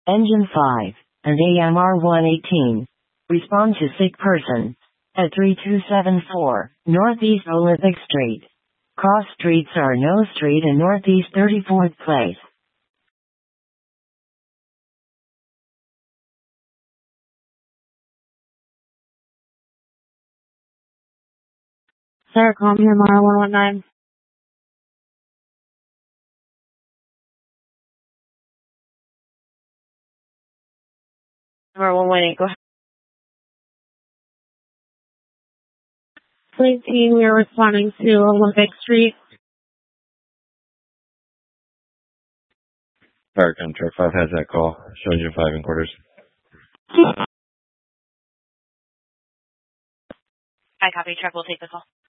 Engine 5, and AMR 118. Respond to sick person. At 3274, Northeast Olympic Street. Cross streets are No Street and Northeast 34th Place. Sir, call me tomorrow 119. Number 118, go ahead. Please, team, we are responding to Olympic Street. Firecom Truck 5 has that call. Showing you 5 and quarters. I copy. Truck will take the call.